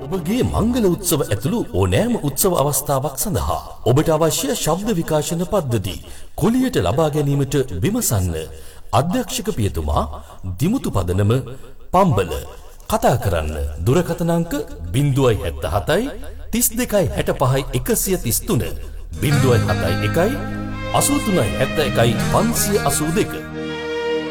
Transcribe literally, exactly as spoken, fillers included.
ඔබගේ මංගල උත්සව ඇතුළු ඕනෑම උත්සව අවස්ථාවක් සඳහා ඔබට අවශ්‍ය ශබ්ද විකාශන පද්ධති කුලියට ලබා ගැනීමට විමසන්න. අධ්‍යක්ෂක පියතුමා දිමුතු පදනම පම්බල. කතා කරන්න දුරකථන අංක ज़ीरो सात सात तीस दो साठ पाँच एक सौ तीस तीन ज़ीरो सात एक एक अस्सी तीन सात एक पाँच अस्सी दो